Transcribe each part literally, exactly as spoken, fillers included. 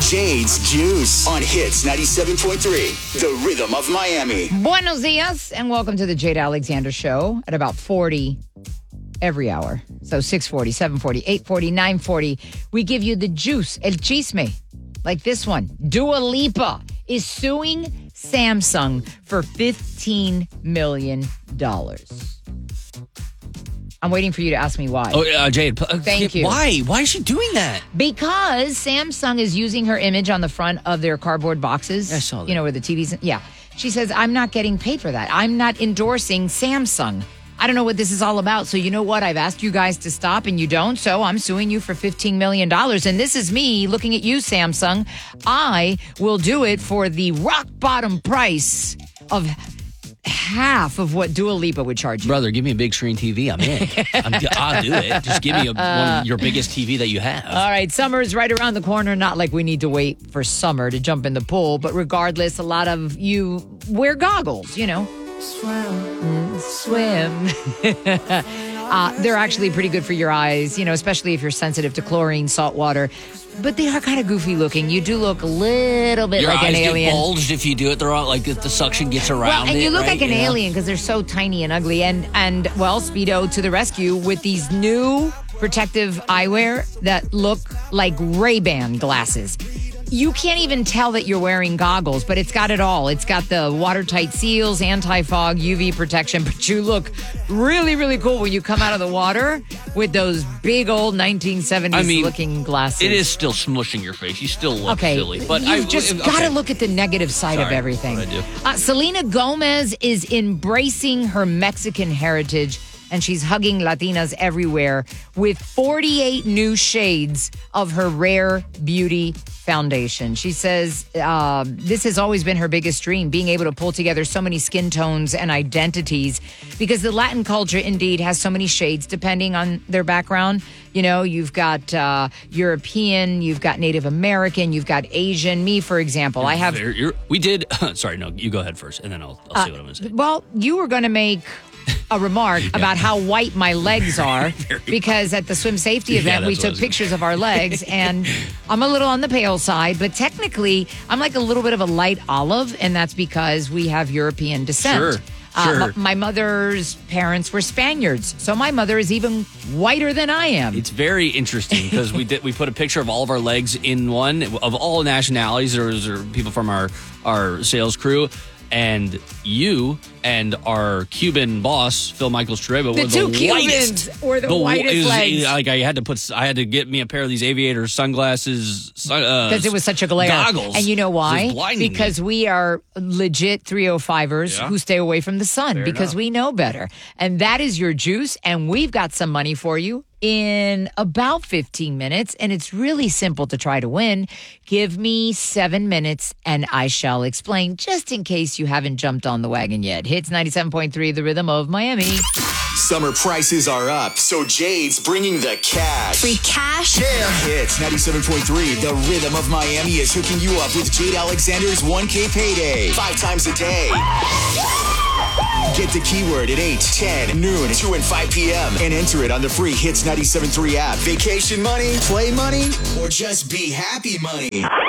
Jade's Juice on Hits ninety-seven point three, the rhythm of Miami. Buenos dias, and welcome to the Jade Alexander Show at about forty every hour. So six forty, seven forty, eight forty, nine forty. We give you the juice, el chisme, like this one. Dua Lipa is suing Samsung for fifteen million dollars. I'm waiting for you to ask me why. Oh, uh, Jade. Uh, Thank you. Why? Why is she doing that? Because Samsung is using her image on the front of their cardboard boxes. I saw that. You know, where the T Vs... Yeah. She says, I'm not getting paid for that. I'm not endorsing Samsung. I don't know what this is all about. So you know what? I've asked you guys to stop and you don't. So I'm suing you for fifteen million dollars. And this is me looking at you, Samsung. I will do it for the rock bottom price of half of what Dua Lipa would charge you. Brother, give me a big screen T V. I'm in. I'm, I'll do it. Just give me a, one of your biggest T V that you have. All right. Summer is right around the corner. Not like we need to wait for summer to jump in the pool. But regardless, a lot of you wear goggles, you know. Swim. Swim. uh, they're actually pretty good for your eyes, you know, especially if you're sensitive to chlorine, salt water. But they are kind of goofy looking. You do look a little bit your like an alien. alien. Your eyes get bulged if you do it the wrong, like if the suction gets around well, and it, you look right? like an you know? alien because they're so tiny and ugly. And, and well, Speedo to the rescue with these new protective eyewear that look like Ray-Ban glasses. You can't even tell that you're wearing goggles, but it's got it all. It's got the watertight seals, anti-fog, U V protection, but you look really, really cool when you come out of the water with those big old nineteen seventies I mean, looking glasses. It is still smushing your face. You still look okay. silly. But You've I just okay. got to look at the negative side Sorry, of everything. what I do. Uh, Selena Gomez is embracing her Mexican heritage, and she's hugging Latinas everywhere with forty-eight new shades of her Rare Beauty foundation. She says uh, this has always been her biggest dream, being able to pull together so many skin tones and identities, because the Latin culture indeed has so many shades depending on their background. You know, you've got uh, European, you've got Native American, you've got Asian. Me, for example, I have... You're, you're, we did... Sorry, no, you go ahead first, and then I'll, I'll see uh, what I'm going to say. Well, you were going to make a remark yeah. about how white my legs are because at the swim safety event, yeah, we took pictures of our legs, and I'm a little on the pale side, but technically I'm like a little bit of a light olive, and that's because we have European descent. Sure. Uh, sure. m- my mother's parents were Spaniards, so my mother is even whiter than I am. It's very interesting because we did we put a picture of all of our legs in one of all nationalities. There was there were people from our our sales crew, and you and our Cuban boss Phil Michaels Trueba the were two the Cubans whitest. were the, the whitest was, legs. Like I had to put I had to get me a pair of these aviator sunglasses because uh, it was such a glare. Goggles. And you know why? Because me. we are legit three oh fivers yeah. who stay away from the sun. Fair because enough. We know better. And that is your juice. And we've got some money for you in about fifteen minutes. And it's really simple to try to win. Give me seven minutes and I shall explain, just in case you haven't jumped on the wagon yet. Hits ninety-seven point three, the rhythm of Miami. Summer prices are up, so Jade's bringing the cash. Free cash? Yeah. Hits ninety-seven point three, the rhythm of Miami is hooking you up with Jade Alexander's one K payday. Five times a day. Get the keyword at eight, ten, noon, two, and five p.m. and enter it on the free Hits ninety-seven point three app. Vacation money, play money, or just be happy money.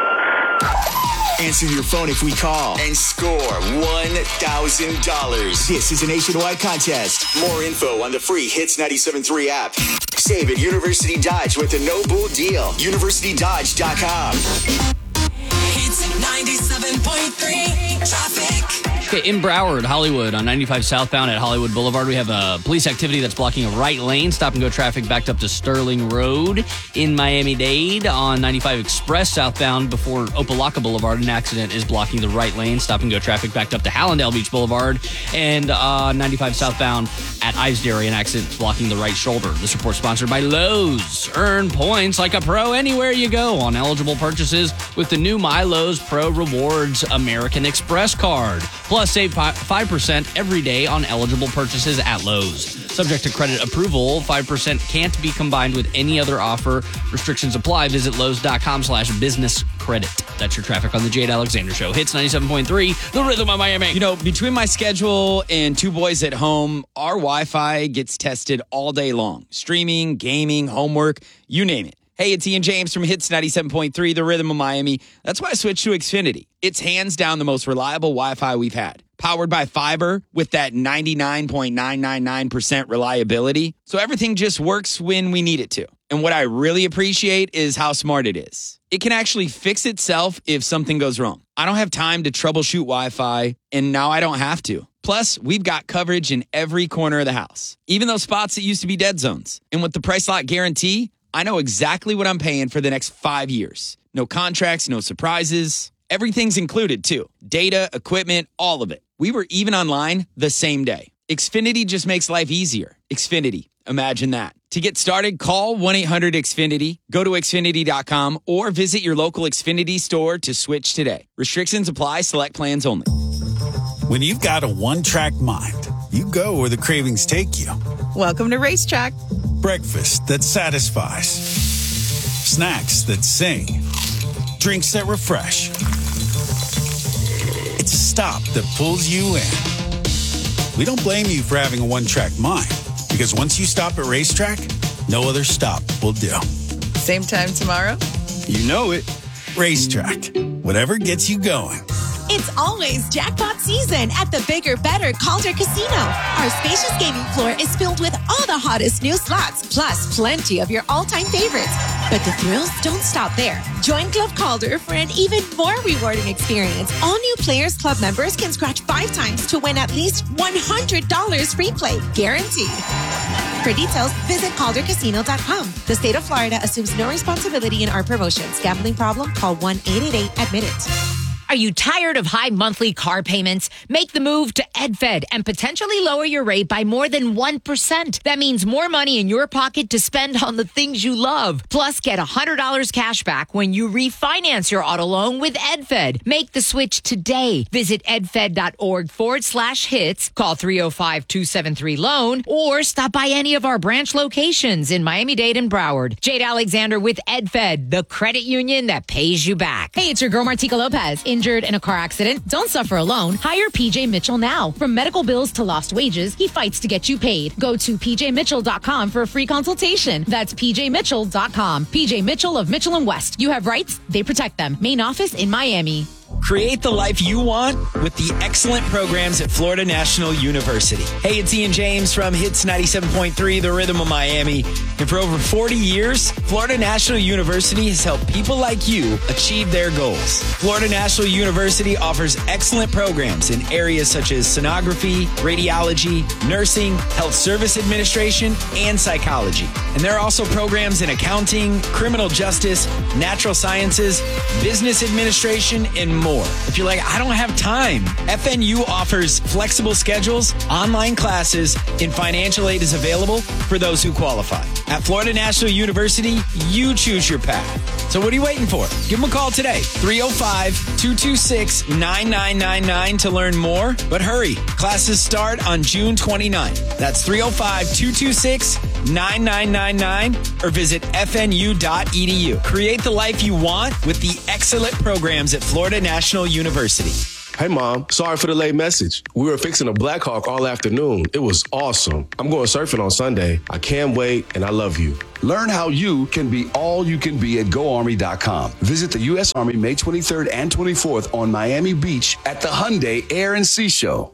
Answer your phone if we call and score one thousand dollars. This is a nationwide contest. More info on the free Hits ninety-seven point three app. Save at University Dodge with a no bull deal. university dodge dot com. Hits ninety-seven point three traffic. Okay, in Broward, Hollywood, on ninety-five southbound at Hollywood Boulevard, we have a police activity that's blocking a right lane. Stop and go traffic backed up to Sterling Road. In Miami-Dade, on ninety-five Express southbound before Opelika Boulevard, an accident is blocking the right lane. Stop and go traffic backed up to Hallandale Beach Boulevard. And uh, ninety-five southbound at Ives Dairy, an accident is blocking the right shoulder. This report sponsored by Lowe's. Earn points like a pro anywhere you go on eligible purchases with the new My Lowe's Pro Rewards American Express card. Plus, save five percent every day on eligible purchases at Lowe's. Subject to credit approval, five percent can't be combined with any other offer. Restrictions apply. Visit Lowe's.com slash business credit. That's your traffic on the Jade Alexander Show. Hits ninety-seven point three, the rhythm of Miami. You know, between my schedule and two boys at home, our Wi-Fi gets tested all day long. Streaming, gaming, homework, you name it. Hey, it's Ian James from Hits ninety-seven point three, The Rhythm of Miami. That's why I switched to Xfinity. It's hands down the most reliable Wi-Fi we've had. Powered by fiber with that ninety-nine point nine nine nine percent reliability. So everything just works when we need it to. And what I really appreciate is how smart it is. It can actually fix itself if something goes wrong. I don't have time to troubleshoot Wi-Fi, and now I don't have to. Plus, we've got coverage in every corner of the house, even those spots that used to be dead zones. And with the Price Lock Guarantee, I know exactly what I'm paying for the next five years. No contracts, no surprises. Everything's included, too. Data, equipment, all of it. We were even online the same day. Xfinity just makes life easier. Xfinity. Imagine that. To get started, call one eight hundred X Finity, go to Xfinity dot com, or visit your local Xfinity store to switch today. Restrictions apply. Select plans only. When you've got a one-track mind, you go where the cravings take you. Welcome to Racetrack. Breakfast that satisfies. Snacks that sing. Drinks that refresh. It's a stop that pulls you in. We don't blame you for having a one-track mind, because once you stop at Racetrack, no other stop will do. Same time tomorrow? You know it. Racetrack. Whatever gets you going. It's always jackpot season at the bigger, better Calder Casino. Our spacious gaming floor is filled with all the hottest new slots, plus plenty of your all-time favorites. But the thrills don't stop there. Join Club Calder for an even more rewarding experience. All new Players Club members can scratch five times to win at least one hundred dollars free play, guaranteed. For details, visit Calder Casino dot com. The state of Florida assumes no responsibility in our promotions. Gambling problem? Call one eight eight eight admit it. Are you tired of high monthly car payments? Make the move to EdFed and potentially lower your rate by more than one percent. That means more money in your pocket to spend on the things you love. Plus, get one hundred dollars cash back when you refinance your auto loan with EdFed. Make the switch today. Visit edfed.org forward slash hits. Call three oh five, two seven three, loan or stop by any of our branch locations in Miami-Dade and Broward. Jade Alexander with EdFed, the credit union that pays you back. Hey, it's your girl Martika Lopez. Injured in a car accident? Don't suffer alone. Hire P J Mitchell now. From medical bills to lost wages, he fights to get you paid. Go to p j mitchell dot com for a free consultation. That's p j mitchell dot com. P J Mitchell of Mitchell and West. You have rights, they protect them. Main office in Miami. Create the life you want with the excellent programs at Florida National University. Hey, it's Ian James from Hits ninety-seven point three, The Rhythm of Miami. And for over forty years, Florida National University has helped people like you achieve their goals. Florida National University offers excellent programs in areas such as sonography, radiology, nursing, health service administration, and psychology. And there are also programs in accounting, criminal justice, natural sciences, business administration, and more. If you're like, I don't have time, F N U offers flexible schedules, online classes, and financial aid is available for those who qualify. At Florida National University, you choose your path. So what are you waiting for? Give them a call today, three oh five, two two six, nine nine nine nine to learn more. But hurry, classes start on June twenty-ninth. That's three oh five, two two six, nine nine nine nine or visit f n u dot e d u. Create the life you want with the excellent programs at Florida National University. Hey, Mom. Sorry for the late message. We were fixing a Black Hawk all afternoon. It was awesome. I'm going surfing on Sunday. I can't wait, and I love you. Learn how you can be all you can be at go army dot com. Visit the U S Army May twenty-third and twenty-fourth on Miami Beach at the Hyundai Air and Sea Show.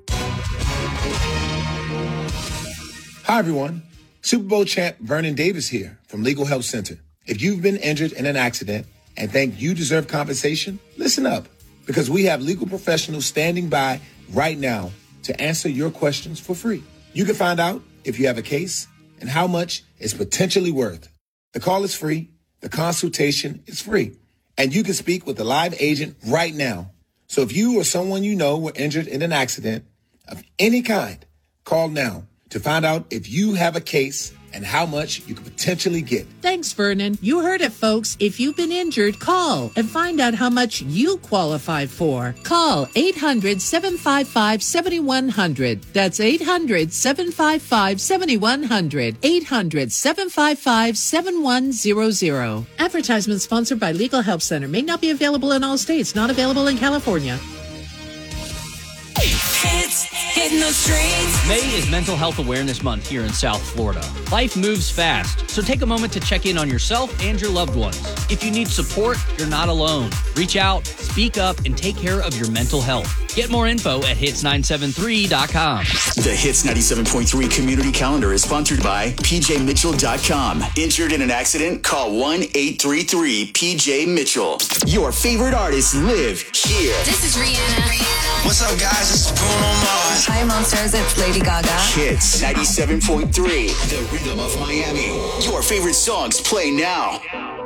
Hi, everyone. Super Bowl champ Vernon Davis here from Legal Help Center. If you've been injured in an accident and think you deserve compensation, listen up, because we have legal professionals standing by right now to answer your questions for free. You can find out if you have a case and how much it's potentially worth. The call is free. The consultation is free. And you can speak with a live agent right now. So if you or someone you know were injured in an accident of any kind, call now to find out if you have a case and how much you could potentially get. Thanks, Vernon. You heard it, folks. If you've been injured, call and find out how much you qualify for. Call eight hundred, seven five five, seven one zero zero. That's eight hundred, seven five five, seven one zero zero. eight hundred, seven five five, seven one zero zero. Advertisement sponsored by Legal Help Center. May not be available in all states. Not available in California. Hits, hits. hitting those streets. May is Mental Health Awareness Month here in South Florida. Life moves fast, so take a moment to check in on yourself and your loved ones. If you need support, you're not alone. Reach out, speak up, and take care of your mental health. Get more info at hits nine seven three dot com. The Hits ninety-seven point three Community Calendar is sponsored by P J Mitchell dot com. Injured in an accident? Call one eight three three P J Mitchell. Your favorite artists live here. This is Rihanna. What's up, guys? This is Bruno Mars. Hi, Monsters. It's Lady Gaga. Hits ninety-seven point three, the rhythm of Miami. Your favorite songs play now.